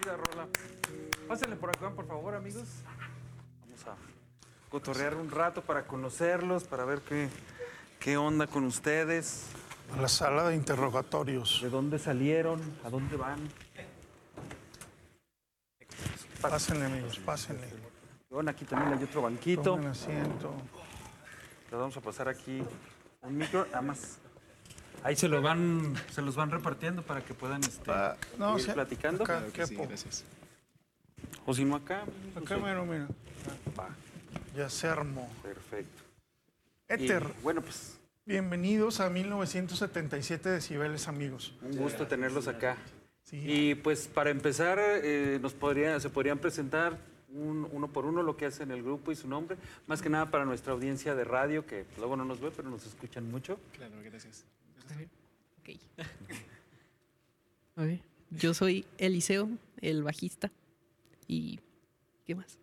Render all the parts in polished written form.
chida rola. Pásenle por acá, por favor, amigos. Vamos a cotorrear un rato para conocerlos, para ver qué onda con ustedes. A la sala de interrogatorios. ¿De dónde salieron? ¿A dónde van? Pásenle, amigos, pásenle. Bueno, aquí también hay otro banquito. Tomen asiento. Les vamos a pasar aquí un micro, nada más. Ahí se los van repartiendo para que puedan ir platicando. Acá, Claro que sí, gracias. O si no acá. acá mira. Va, Ya se armó. perfecto. Éter, Y, bueno, pues bienvenidos a 1977 decibeles, amigos. un gusto tenerlos acá. Sí. Y pues para empezar, se podrían presentar uno por uno lo que hacen el grupo y su nombre. Más que nada para nuestra audiencia de radio, que luego no nos ve, pero nos escuchan mucho. Claro, gracias. Ok. A ver, yo soy Eliseo, el bajista. ¿Y qué más?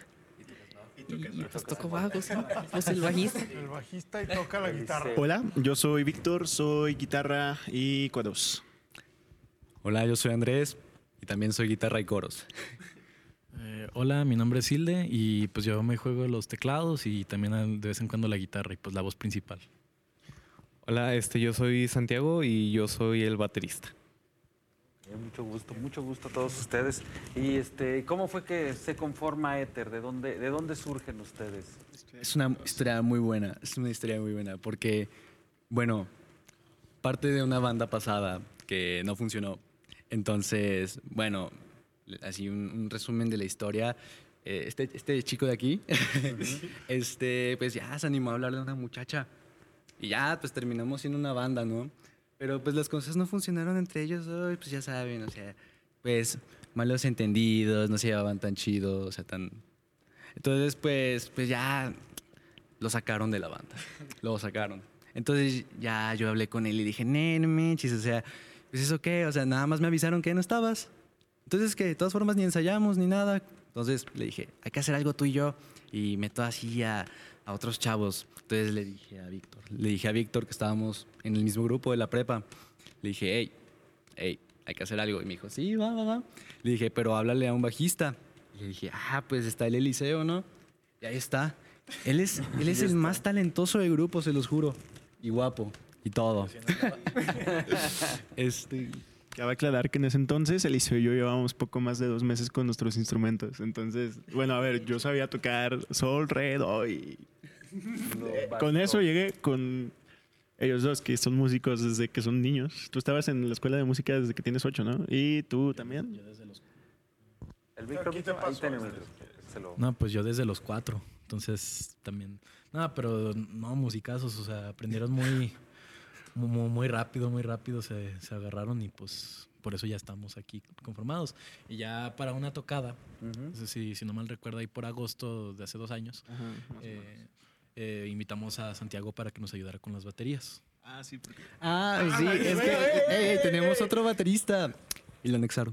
Y pues toco bajos, ¿no? Pues el bajista. El bajista y toca la guitarra. Hola, yo soy Víctor, soy guitarra y coros. Hola, yo soy Andrés y también soy guitarra y coros. Hola, mi nombre es Hilde y pues yo me juego los teclados y también de vez en cuando la guitarra y pues la voz principal. Hola, yo soy Santiago y yo soy el baterista. Mucho gusto a todos ustedes. Y ¿cómo fue que se conforma Éter? ¿De dónde surgen ustedes? Es una historia muy buena, porque, bueno, parte de una banda pasada que no funcionó. Entonces, bueno, así un resumen de la historia. Este chico de aquí, pues ya se animó a hablar de una muchacha. Y ya, pues terminamos siendo una banda, ¿no? Pero pues las cosas no funcionaron entre ellos, pues ya saben, o sea, pues malos entendidos, no se llevaban tan chido, o sea, tan... Entonces, pues ya lo sacaron de la banda, lo sacaron. Entonces ya yo hablé con él y dije, no manches, o sea, pues eso qué, o sea, nada más me avisaron que no estabas. Entonces que de todas formas ni ensayamos ni nada. Entonces le dije, hay que hacer algo tú y yo. Y meto así a otros chavos. Entonces le dije a Víctor que estábamos en el mismo grupo de la prepa. Le dije, hey, hay que hacer algo. Y me dijo, sí, va. Le dije, pero háblale a un bajista. Y le dije, pues está el Eliseo, ¿no? Y ahí está. Él es el más talentoso del grupo, se los juro. Y guapo. Y todo. Cabe aclarar que en ese entonces Eliseo y yo llevábamos poco más de 2 meses con nuestros instrumentos. Entonces, bueno, a ver, yo sabía tocar sol, re, do y... Con eso llegué con ellos dos, que son músicos desde que son niños. Tú estabas en la escuela de música desde que tienes 8, ¿no? ¿Y tú también? Yo desde los... El Víctor, Aquí te ahí paso tenemos. No, pues yo desde los 4. Entonces también... No, pero no, musicazos, o sea, aprendieron muy rápido se agarraron y pues por eso ya estamos aquí conformados. Y ya para una tocada, no sé si no mal recuerdo, ahí por agosto de hace 2 años, invitamos a Santiago para que nos ayudara con las baterías. Sí, porque... Sí, es que tenemos otro baterista. Y lo anexaron.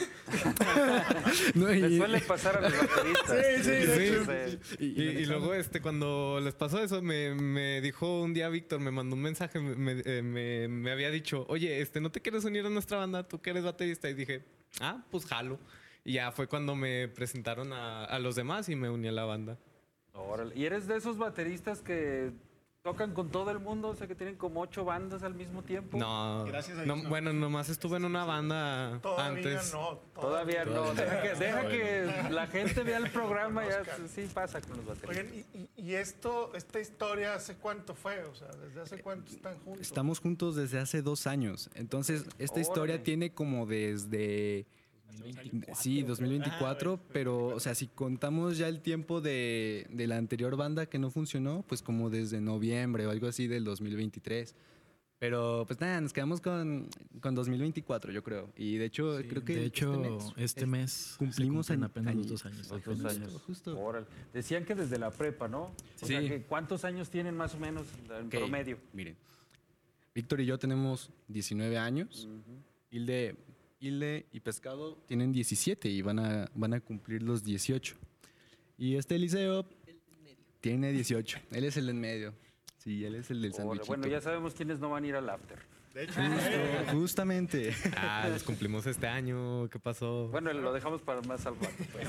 Les suele pasar a los bateristas. Sí. Y luego cuando les pasó eso me dijo un día Víctor, me mandó un mensaje, me había dicho, oye, ¿no te quieres unir a nuestra banda? Tú que eres baterista. Y dije, pues jalo. Y ya fue cuando me presentaron a los demás y me uní a la banda. Órale. ¿Y eres de esos bateristas que tocan con todo el mundo? O sea, que tienen como 8 bandas al mismo tiempo. No, Gracias a Dios, no. bueno, nomás estuve en una banda Todavía antes. no. Todavía no. Deja que la gente vea el programa. Ya sí pasa con los bateristas. Oigan, ¿y esta historia hace cuánto fue? O sea, ¿desde hace cuánto están juntos? Estamos juntos desde hace 2 años. Entonces, esta historia tiene como desde... 2024. Sí, 2024, pero, o sea, si contamos ya el tiempo de la anterior banda que no funcionó, pues como desde noviembre o algo así del 2023. Pero, pues nada, nos quedamos con 2024, yo creo. Y de hecho, Sí, creo que de hecho, este mes cumplimos se cumplen en apenas los años. 2 años. Los 2 años. Justo. Órale. Decían que desde la prepa, ¿no? O sea, que ¿cuántos años tienen más o menos en Ok, promedio? Miren, Víctor y yo tenemos 19 años. Hilde y Pescado tienen 17 y van a cumplir los 18. Y Eliseo tiene 18. Él es el en medio. Sí, él es el del Órale. sándwich. Bueno, ya sabemos quiénes no van a ir al after. De hecho, Justamente. Los cumplimos este año. ¿Qué pasó? Bueno, lo dejamos para más al rato, pues.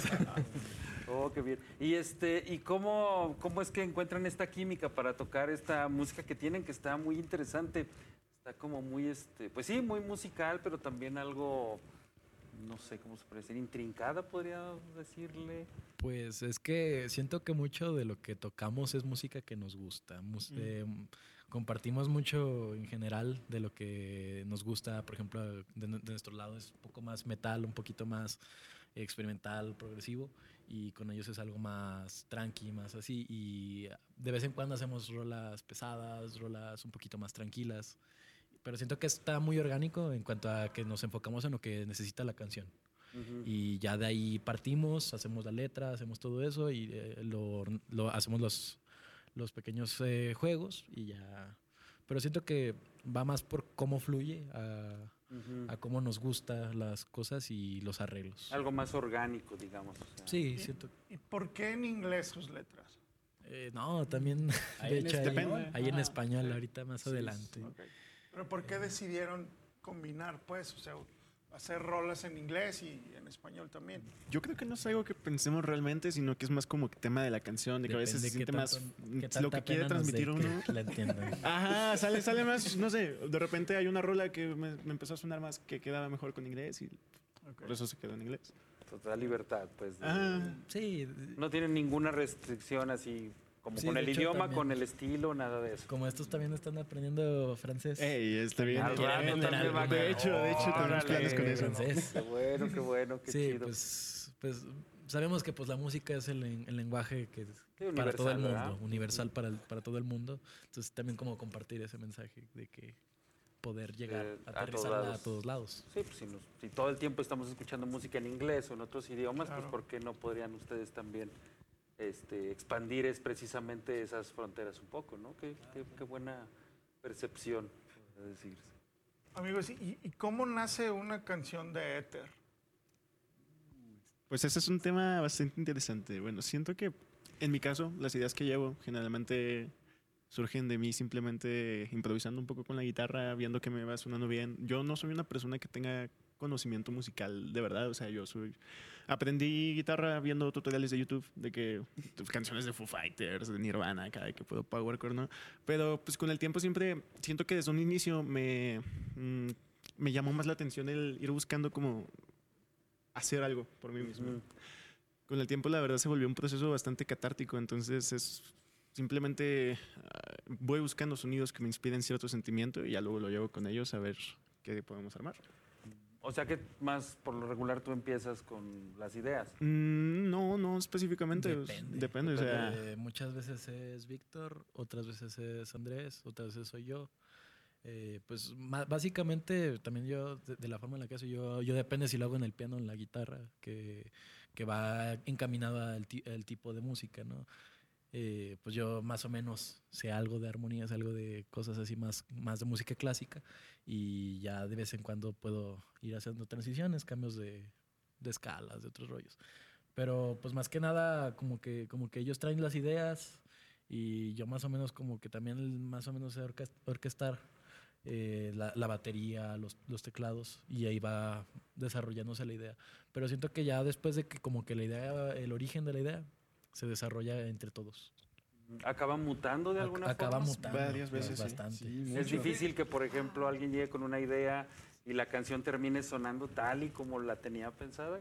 Oh, qué bien. ¿Y cómo es que encuentran esta química para tocar esta música que tienen, que está muy interesante? Está como muy, pues sí, muy musical, pero también algo, no sé cómo se puede decir, intrincada, podría decirle. Pues es que siento que mucho de lo que tocamos es música que nos gusta. Compartimos mucho en general de lo que nos gusta. Por ejemplo, de nuestro lado es un poco más metal, un poquito más experimental, progresivo. Y con ellos es algo más tranqui, más así. Y de vez en cuando hacemos rolas pesadas, rolas un poquito más tranquilas. Pero siento que está muy orgánico en cuanto a que nos enfocamos en lo que necesita la canción. Y ya de ahí partimos, hacemos la letra, hacemos todo eso y hacemos los pequeños juegos y ya. Pero siento que va más por cómo fluye a cómo nos gustan las cosas y los arreglos. Algo más orgánico, digamos. O sea. Sí, siento. ¿Y por qué en inglés sus letras? No, también, de hecho, ahí en español, ahorita más adelante. Okay. ¿Pero por qué decidieron combinar, pues? O sea, hacer rolas en inglés y en español también. Yo creo que no es algo que pensemos realmente, sino que es más como tema de la canción, de que a veces se siente más lo que quiere transmitir uno. La entiendan. Ajá, sale más, no sé, de repente hay una rola que me empezó a sonar más que quedaba mejor con inglés y por eso se quedó en inglés. Total libertad, pues. Sí. No tienen ninguna restricción así, como Sí, con el de hecho, idioma, también. con el estilo, nada de eso. Como estos también están aprendiendo francés. Ey, está bien. Al rato aprender también algo. va a- De hecho, tenemos Órale. planes con eso. Francés. Qué bueno, qué Sí, chido. pues sabemos que pues la música es el lenguaje que es Sí, para todo el universal, mundo, ¿verdad? universal para todo el mundo. Entonces también como compartir ese mensaje de que poder llegar a A todos aterrizarla lados. a todos lados. Sí, pues si todo el tiempo estamos escuchando música en inglés o en otros idiomas, Claro. pues ¿por qué no podrían ustedes también expandir precisamente esas fronteras un poco, ¿no? Qué buena percepción, podría decirse. Amigos, ¿y cómo nace una canción de Éter? Pues ese es un tema bastante interesante. Bueno, siento que en mi caso, las ideas que llevo generalmente surgen de mí simplemente improvisando un poco con la guitarra, viendo que me va sonando bien. Yo no soy una persona que tenga conocimiento musical de verdad, o sea, aprendí guitarra viendo tutoriales de YouTube de que canciones de Foo Fighters, de Nirvana, cada vez que puedo powercore, ¿no? Pero pues con el tiempo siempre siento que desde un inicio me llamó más la atención el ir buscando como hacer algo por mí mismo. Con el tiempo la verdad se volvió un proceso bastante catártico, entonces es simplemente voy buscando sonidos que me inspiren cierto sentimiento y ya luego lo llevo con ellos a ver qué podemos armar. O sea que más por lo regular tú empiezas con las ideas. No específicamente. Depende, o sea, Muchas veces es Víctor, otras veces es Andrés, otras veces soy yo. Pues básicamente también yo, de la forma en la que hago, yo depende si lo hago en el piano o en la guitarra, que va encaminado al tipo de música, ¿no? Pues yo más o menos sé algo de armonías, algo de cosas así más de música clásica y ya de vez en cuando puedo ir haciendo transiciones, cambios de escalas, de otros rollos. Pero pues más que nada como que ellos traen las ideas y yo más o menos como que también más o menos sé orquestar la batería, los teclados y ahí va desarrollándose la idea. Pero siento que ya después de que como que la idea, el origen de la idea se desarrolla entre todos. ¿Acaba mutando de alguna Acaba forma? mutando. Varias veces, sí. Bastante. Sí, Es mucho. difícil que, por ejemplo, alguien llegue con una idea y la canción termine sonando tal y como la tenía pensada.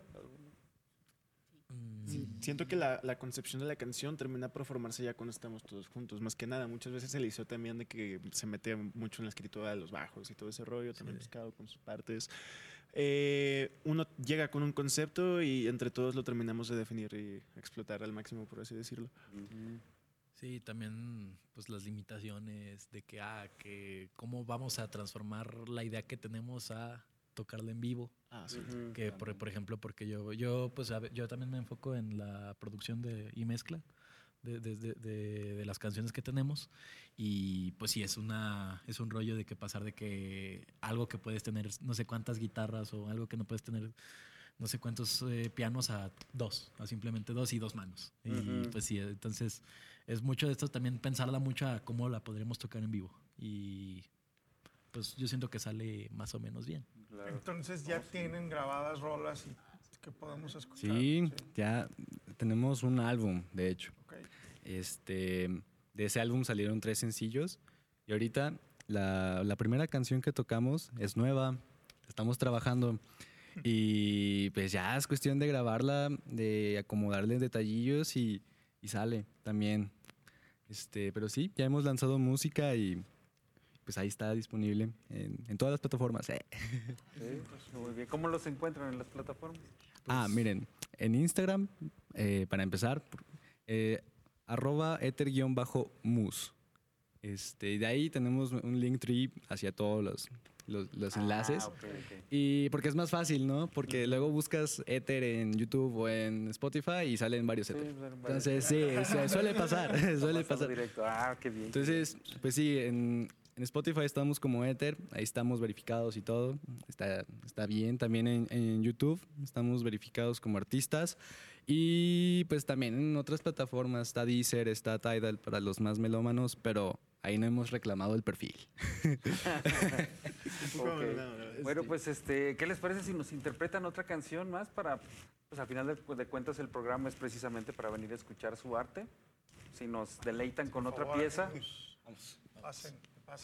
Siento que la concepción de la canción termina por formarse ya cuando estamos todos juntos. Más que nada, muchas veces el Eliseo también de que se mete mucho en la escritura de los bajos y todo ese rollo, también pescado con sus partes. Uno llega con un concepto y entre todos lo terminamos de definir y explotar al máximo, por así decirlo. Sí, también pues las limitaciones de que cómo vamos a transformar la idea que tenemos a tocarla en vivo. Sí. Que por ejemplo, porque yo también me enfoco en la producción y mezcla de las canciones que tenemos y pues sí es un rollo de que pasar de que algo que puedes tener no sé cuántas guitarras o algo que no puedes tener no sé cuántos pianos a simplemente 2 y 2 manos. Y pues sí, entonces es mucho de esto también pensarla mucho a cómo la podremos tocar en vivo y pues yo siento que sale más o menos bien. Claro. Entonces ya tienen grabadas rolas que podemos escuchar. Sí, ya tenemos un álbum, de hecho. Ok. De ese álbum salieron 3 sencillos y ahorita la primera canción que tocamos es nueva, estamos trabajando y pues ya es cuestión de grabarla, de acomodarle detallillos y sale también. Pero sí, ya hemos lanzado música y pues ahí está disponible en todas las plataformas. Sí, pues, muy bien. ¿Cómo los encuentran en las plataformas? Miren, en Instagram, para empezar, @ether_mus. De ahí tenemos un Linktree hacia todos los enlaces. Ok. Y porque es más fácil, ¿no? Porque luego buscas Ether en YouTube o en Spotify y salen varios Sí, Ether. salen varios. Entonces, sí, suele pasar, suele pasar. Directo. Qué bien. Entonces, pues sí, en Spotify estamos como Ether, ahí estamos verificados y todo, está bien. También en YouTube estamos verificados como artistas y pues también en otras plataformas, está Deezer, está Tidal para los más melómanos, pero ahí no hemos reclamado el perfil. Ok. Bueno, pues, ¿qué les parece si nos interpretan otra canción más para, pues al final de cuentas el programa es precisamente para venir a escuchar su arte? Si nos deleitan con Por otra favor, pieza. Pasen.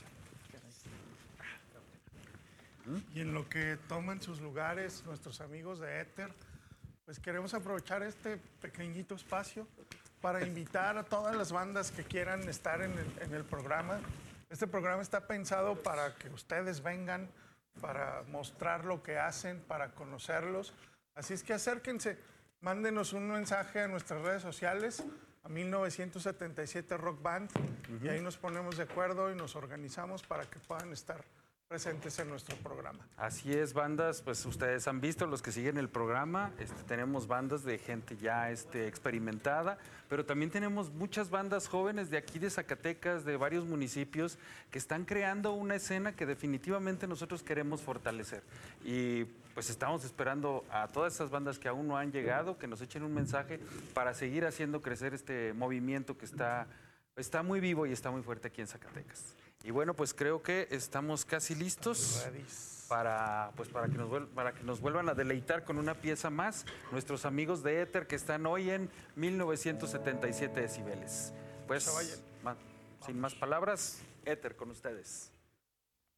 Y en lo que toman sus lugares nuestros amigos de Ether, pues queremos aprovechar este pequeñito espacio para invitar a todas las bandas que quieran estar en el programa. Este programa está pensado para que ustedes vengan, para mostrar lo que hacen, para conocerlos. Así es que acérquense, mándenos un mensaje a nuestras redes sociales, a 1977 Rock Band, y ahí nos ponemos de acuerdo y nos organizamos para que puedan estar presentes en nuestro programa. Así es, bandas, pues ustedes han visto, los que siguen el programa, tenemos bandas de gente ya experimentada, pero también tenemos muchas bandas jóvenes de aquí de Zacatecas, de varios municipios, que están creando una escena que definitivamente nosotros queremos fortalecer. Y pues estamos esperando a todas esas bandas que aún no han llegado, que nos echen un mensaje para seguir haciendo crecer este movimiento que está muy vivo y está muy fuerte aquí en Zacatecas. Y bueno, pues creo que estamos casi listos para que nos vuelvan a deleitar con una pieza más. Nuestros amigos de Ether que están hoy en 1977 decibeles. Pues, sin más palabras, Ether con ustedes.